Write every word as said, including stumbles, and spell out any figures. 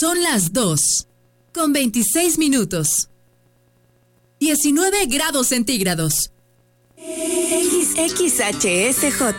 Son las dos, con veintiséis minutos. diecinueve grados centígrados. X X H S J